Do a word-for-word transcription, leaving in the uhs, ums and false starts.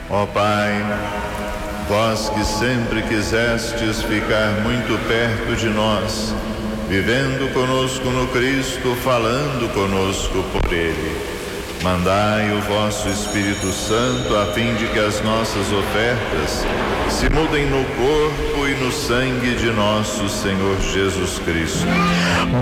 Ó Pai, vós que sempre quisestes ficar muito perto de nós, vivendo conosco no Cristo, falando conosco por Ele, mandai o vosso Espírito Santo a fim de que as nossas ofertas se mudem no corpo e no sangue de nosso Senhor Jesus Cristo.